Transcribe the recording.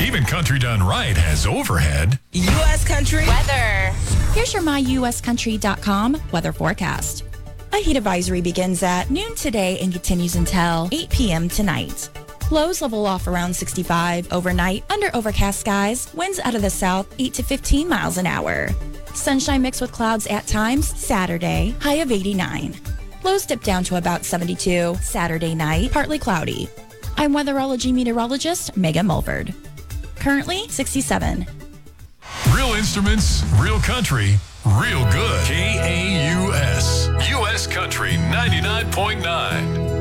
Even Country Done Right has overhead. U.S. Country weather. Here's your myuscountry.com weather forecast. A heat advisory begins at noon today and continues until 8 p.m. tonight. Lows level off around 65 overnight under overcast skies. Winds out of the south 8 to 15 miles an hour. Sunshine mixed with clouds at times Saturday, high of 89. Lows dip down to about 72 Saturday night, partly cloudy. I'm weatherology meteorologist Megan Mulford. Currently 67. Real instruments, real country, real good. KAUS. U.S. Country 99.9.